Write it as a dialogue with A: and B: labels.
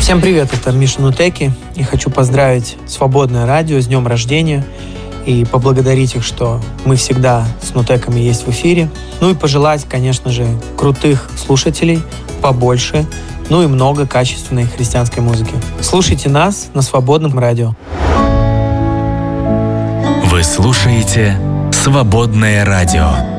A: Всем привет, это Миша Нутеки, и хочу поздравить Свободное радио с днем рождения и поблагодарить их, что мы всегда с Нутеками есть в эфире. Ну и пожелать, конечно же, крутых слушателей, побольше, ну и много качественной христианской музыки. Слушайте нас на Свободном радио.
B: Вы слушаете «Свободное радио».